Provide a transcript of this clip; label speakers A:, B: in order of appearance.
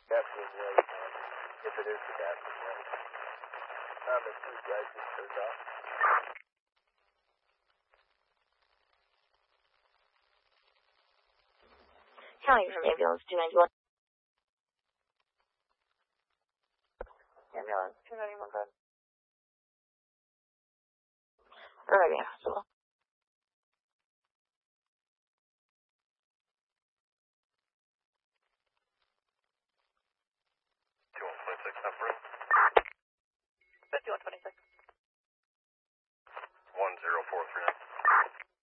A: Gasoline light, if it is the gasoline light. The two guys just turned off.
B: County from ambulance 291. Ambulance 291, bud. Alrighty, hospital.
A: 21.6, up room.